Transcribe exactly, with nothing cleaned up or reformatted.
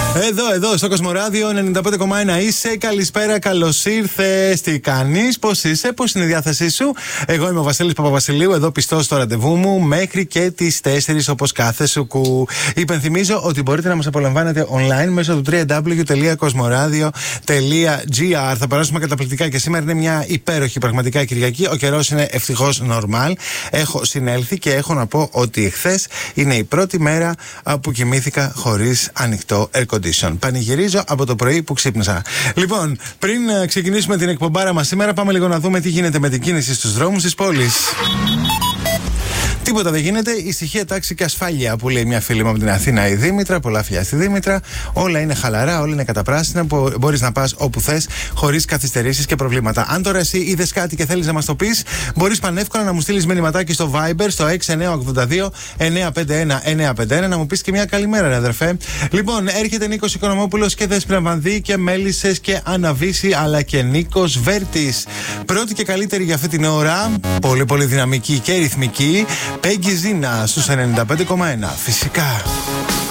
Εδώ, εδώ, στο Κοσμοράδιο ενενήντα πέντε κόμμα ένα είσαι. Καλησπέρα, καλώς ήρθες. Τι κάνεις, πώς είσαι, πώς είναι η διάθεσή σου? Εγώ είμαι ο Βασίλης Παπαβασιλείου, εδώ πιστός στο ραντεβού μου μέχρι και τις τέσσερις όπως κάθε σουκού. Υπενθυμίζω ότι μπορείτε να μας απολαμβάνετε online μέσω του double-u double-u double-u τελεία κοσμοράδιο τελεία τζι άρ. Θα περάσουμε καταπληκτικά και σήμερα είναι μια υπέροχη πραγματικά Κυριακή. Ο καιρός είναι ευτυχώς normal. Έχω συνέλθει και έχω να πω ότι χθες είναι η πρώτη μέρα που κοιμήθηκα χωρίς ανοιχτό air condition. Πανηγυρίζω από το πρωί που ξύπνησα. Λοιπόν, πριν ξεκινήσουμε την εκπομπάρα μας σήμερα, πάμε λίγο να δούμε τι γίνεται με την κίνηση στους δρόμους της πόλης. Τίποτα δεν γίνεται. Ησυχία, τάξη και ασφάλεια, που λέει μια φίλη μου από την Αθήνα, η Δήμητρα. Πολλά φιλιά στη Δήμητρα. Όλα είναι χαλαρά, όλα είναι καταπράσινα. Μπορείς να πας όπου θες, χωρίς καθυστερήσεις και προβλήματα. Αν τώρα εσύ είδες κάτι και θέλεις να μας το πεις, μπορείς πανεύκολα να μου στείλεις μηνυματάκι στο Viber στο έξι εννιά οκτώ δύο εννιά πέντε ένα εννιά πέντε ένα να μου πεις και μια καλημέρα, ρε αδερφέ. Λοιπόν, έρχεται Νίκος Οικονομόπουλος και Δέσποινα Βανδύ και Μέλισσες και Αναβίση, αλλά και Νίκος Βέρτης. Πρώτη και καλύτερη για αυτή την ώρα. Πολύ, πολύ δυναμική και ρυθμική. Πέγγι Ζίνα στους ενενήντα πέντε κόμμα ένα. Φυσικά.